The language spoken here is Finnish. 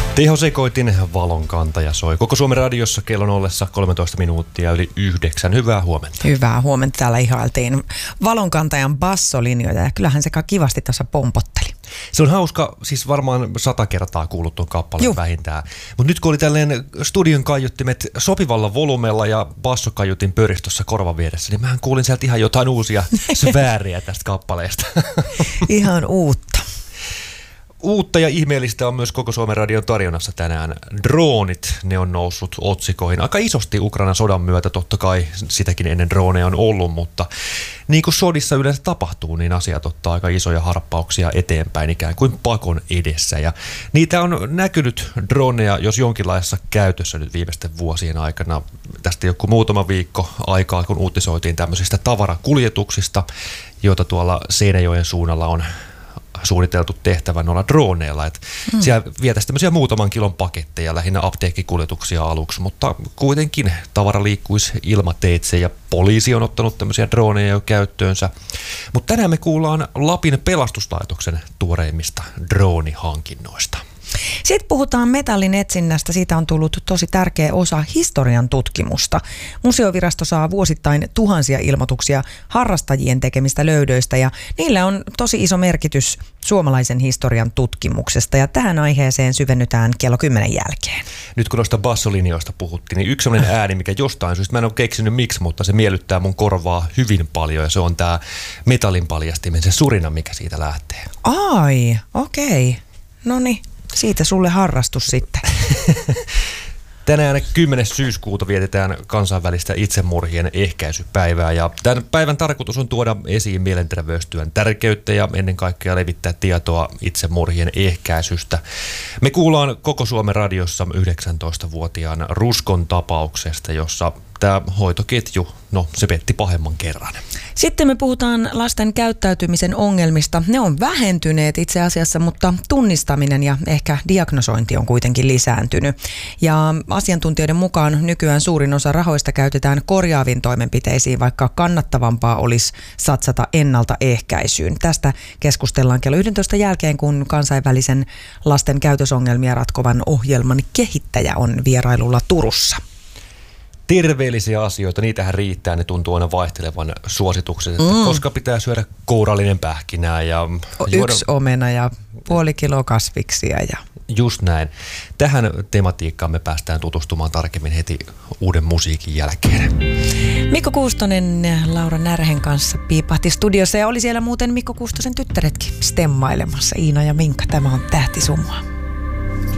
Tehosekoitin valonkantaja soi. Koko Suomen radiossa kellon ollessa 13 minuuttia yli 9. Hyvää huomenta. Hyvää huomenta. Täällä ihailtiin valonkantajan bassolinjoja ja kyllähän se kivasti tuossa pompotteli. Se on hauska, siis varmaan 100 kertaa kuullut tuon kappaleen vähintään. Mutta nyt kun oli tällainen studion kaiuttimet sopivalla volumella ja bassokaiutin pöristössä korvan vieressä, niin mähän kuulin sieltä ihan jotain uusia sfääriä tästä kappaleesta. Ihan uutta. Uutta ja ihmeellistä on myös koko Suomen radion tarjonnassa tänään. Droonit, ne on noussut otsikoihin aika isosti Ukrainan sodan myötä. Totta kai sitäkin ennen droneja on ollut, mutta niin kuin sodissa yleensä tapahtuu, niin asiat ottaa aika isoja harppauksia eteenpäin ikään kuin pakon edessä. Ja niitä on näkynyt droneja jos jonkinlaisessa käytössä nyt viimeisten vuosien aikana. Tästä joku muutama viikko aikaa, kun uutisoitiin tämmöisistä tavarakuljetuksista, joita tuolla Seinäjoen suunnalla on suunniteltu tehtävän noilla droneilla. Siellä vietäisiin tämmöisiä muutaman kilon paketteja, lähinnä apteekkikuljetuksia aluksi, mutta kuitenkin tavara liikkuisi ilmateitse ja poliisi on ottanut tämmöisiä droneja jo käyttöönsä. Mutta tänään me kuullaan Lapin pelastuslaitoksen tuoreimmista droonihankinnoista. Sitten puhutaan metallin etsinnästä. Siitä on tullut tosi tärkeä osa historian tutkimusta. Museovirasto saa vuosittain tuhansia ilmoituksia harrastajien tekemistä löydöistä ja niillä on tosi iso merkitys suomalaisen historian tutkimuksesta. Ja tähän aiheeseen syvennytään kello 10 jälkeen. Nyt kun noista bassolinjoista puhuttiin, niin yksi sellainen ääni, mikä jostain syystä, mä en ole keksinyt miksi, mutta se miellyttää mun korvaa hyvin paljon ja se on tää metallin paljastimen, se surina, mikä siitä lähtee. Ai, okei. Noniin. Siitä sulle harrastus sitten. Tänään 10. syyskuuta vietetään kansainvälistä itsemurhien ehkäisypäivää ja tämän päivän tarkoitus on tuoda esiin mielenterveystyön tärkeyttä ja ennen kaikkea levittää tietoa itsemurhien ehkäisystä. Me kuullaan koko Suomen radiossa 19-vuotiaan Ruskon tapauksesta, jossa tämä hoitoketju, se petti pahemman kerran. Sitten me puhutaan lasten käyttäytymisen ongelmista. Ne on vähentyneet itse asiassa, mutta tunnistaminen ja ehkä diagnosointi on kuitenkin lisääntynyt. Ja asiantuntijoiden mukaan nykyään suurin osa rahoista käytetään korjaaviin toimenpiteisiin, vaikka kannattavampaa olisi satsata ennaltaehkäisyyn. Tästä keskustellaan kello 11 jälkeen, kun kansainvälisen lasten käytösongelmia ratkovan ohjelman kehittäjä on vierailulla Turussa. Terveellisiä asioita, niitähän riittää, ne tuntuu aina vaihtelevan suositukset, että koska pitää syödä kourallinen pähkinää ja yksi omena ja puoli kiloa kasviksia. Just näin. Tähän tematiikkaan me päästään tutustumaan tarkemmin heti uuden musiikin jälkeen. Mikko Kuustonen Laura Närhen kanssa piipahti studiossa ja oli siellä muuten Mikko Kuustosen tyttäretkin stemmailemassa. Iina ja Minka, tämä on Tähtisumma.